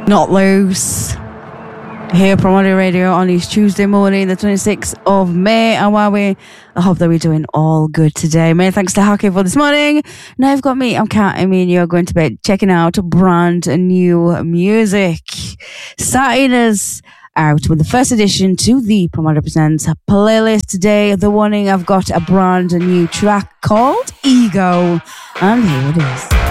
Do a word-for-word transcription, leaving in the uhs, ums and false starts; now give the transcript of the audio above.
Not Loose. Here from Audio Radio on this Tuesday morning, the twenty-sixth of May. And while we, I hope that we're doing all good today. Many thanks to Hockey for this morning. Now you've got me, I'm Kat. I mean, you're going to be checking out brand new music. Starting us out with the first addition to the Promoter Presents playlist today. The warning, I've got a brand new track called Ego. And here it is.